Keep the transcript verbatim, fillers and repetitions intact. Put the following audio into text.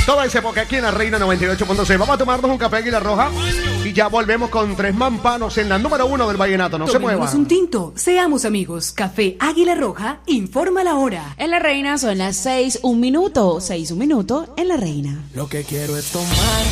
Toda esa época aquí en la Reina noventa y ocho punto seis. Vamos a tomarnos un café Águila Roja y ya volvemos con Tres Mampanos en la número uno del vallenato. No se muevan. Tomemos un tinto, seamos amigos. Café Águila Roja informa la hora. En la Reina son las seis, un minuto. Seis, un minuto en la Reina. Lo que quiero es tomar